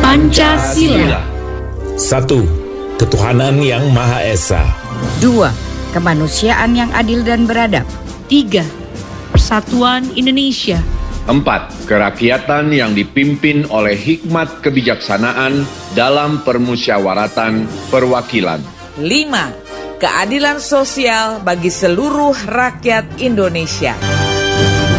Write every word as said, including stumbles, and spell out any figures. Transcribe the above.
Pancasila. Satu, ketuhanan yang Maha Esa. Dua, kemanusiaan yang adil dan beradab. Tiga, persatuan Indonesia. Empat, kerakyatan yang dipimpin oleh hikmat kebijaksanaan dalam permusyawaratan perwakilan. Lima, keadilan sosial bagi seluruh rakyat Indonesia.